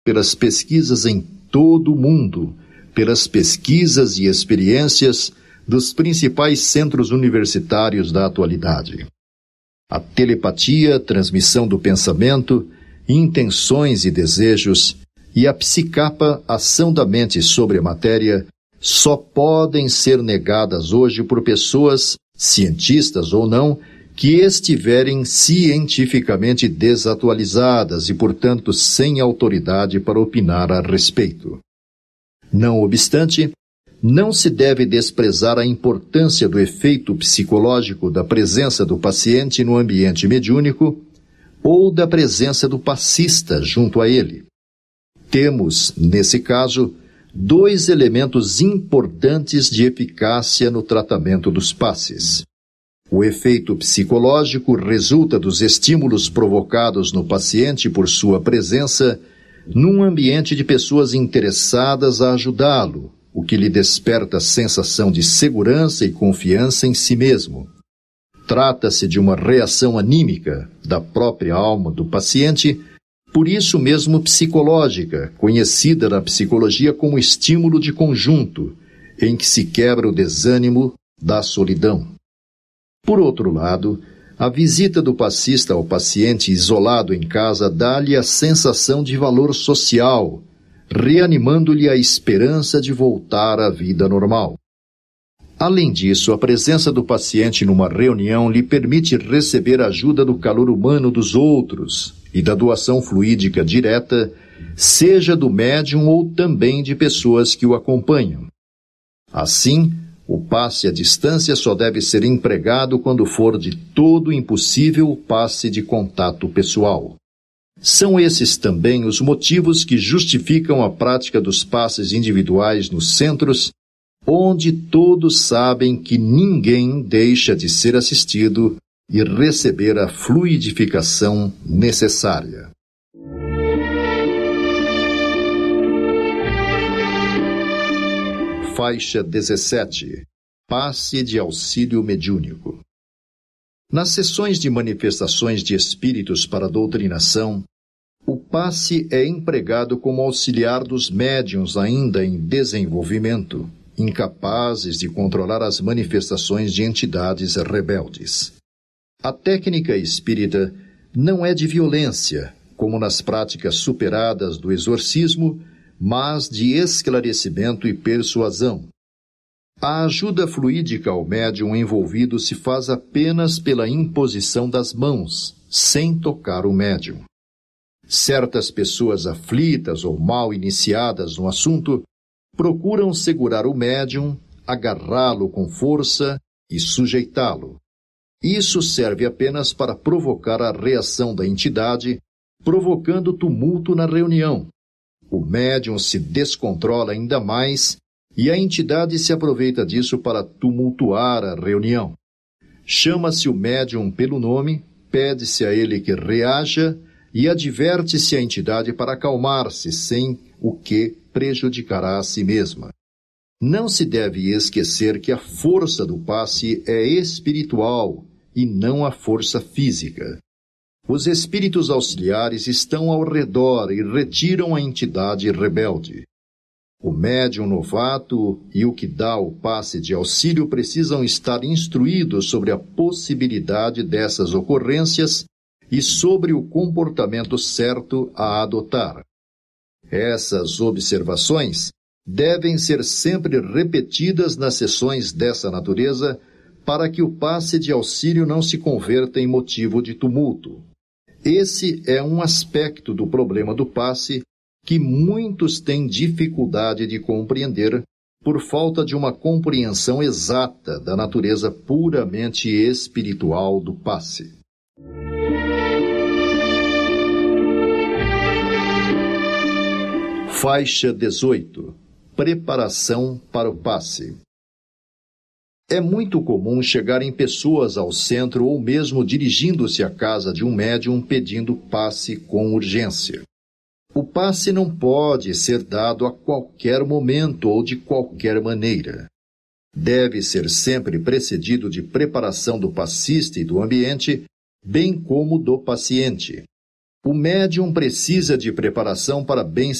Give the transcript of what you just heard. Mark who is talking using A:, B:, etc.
A: pelas pesquisas em todo o mundo, pelas pesquisas e experiências dos principais centros universitários da atualidade. A telepatia, transmissão do pensamento, intenções e desejos, e a psicapa, ação da mente sobre a matéria, só podem ser negadas hoje por pessoas, cientistas ou não, que estiverem cientificamente desatualizadas e, portanto, sem autoridade para opinar a respeito. Não obstante, não se deve desprezar a importância do efeito psicológico da presença do paciente no ambiente mediúnico ou da presença do passista junto a ele. Temos, nesse caso, dois elementos importantes de eficácia no tratamento dos passes. O efeito psicológico resulta dos estímulos provocados no paciente por sua presença num ambiente de pessoas interessadas a ajudá-lo, o que lhe desperta sensação de segurança e confiança em si mesmo. Trata-se de uma reação anímica da própria alma do paciente, por isso mesmo psicológica, conhecida na psicologia como estímulo de conjunto, em que se quebra o desânimo da solidão. Por outro lado, a visita do passista ao paciente isolado em casa dá-lhe a sensação de valor social, reanimando-lhe a esperança de voltar à vida normal. Além disso, a presença do paciente numa reunião lhe permite receber a ajuda do calor humano dos outros e da doação fluídica direta, seja do médium ou também de pessoas que o acompanham. Assim, o passe à distância só deve ser empregado quando for de todo impossível o passe de contato pessoal. São esses também os motivos que justificam a prática dos passes individuais nos centros, onde todos sabem que ninguém deixa de ser assistido e receber a fluidificação necessária. Faixa 17. Passe de auxílio mediúnico. Nas sessões de manifestações de espíritos para a doutrinação, o passe é empregado como auxiliar dos médiuns ainda em desenvolvimento, incapazes de controlar as manifestações de entidades rebeldes. A técnica espírita não é de violência, como nas práticas superadas do exorcismo, mas de esclarecimento e persuasão. A ajuda fluídica ao médium envolvido se faz apenas pela imposição das mãos, sem tocar o médium. Certas pessoas aflitas ou mal iniciadas no assunto procuram segurar o médium, agarrá-lo com força e sujeitá-lo. Isso serve apenas para provocar a reação da entidade, provocando tumulto na reunião. O médium se descontrola ainda mais e a entidade se aproveita disso para tumultuar a reunião. Chama-se o médium pelo nome, pede-se a ele que reaja e adverte-se a entidade para acalmar-se, sem o que prejudicará a si mesma. Não se deve esquecer que a força do passe é espiritual e não a força física. Os espíritos auxiliares estão ao redor e retiram a entidade rebelde. O médium novato e o que dá o passe de auxílio precisam estar instruídos sobre a possibilidade dessas ocorrências e sobre o comportamento certo a adotar. Essas observações devem ser sempre repetidas nas sessões dessa natureza para que o passe de auxílio não se converta em motivo de tumulto. Esse é um aspecto do problema do passe que muitos têm dificuldade de compreender por falta de uma compreensão exata da natureza puramente espiritual do passe. Faixa 18. Preparação para o passe. É muito comum chegarem pessoas ao centro ou mesmo dirigindo-se à casa de um médium pedindo passe com urgência. O passe não pode ser dado a qualquer momento ou de qualquer maneira. Deve ser sempre precedido de preparação do passista e do ambiente, bem como do paciente. O médium precisa de preparação para bem